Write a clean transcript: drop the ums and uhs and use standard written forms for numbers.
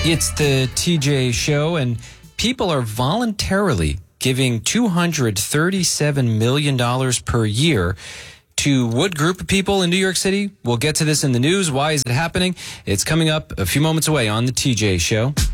It's the TJ Show, and people are voluntarily giving $237 million per year to what group of people in New York City? We'll get to this in the news. Why is it happening? It's coming up a few moments away on the TJ Show.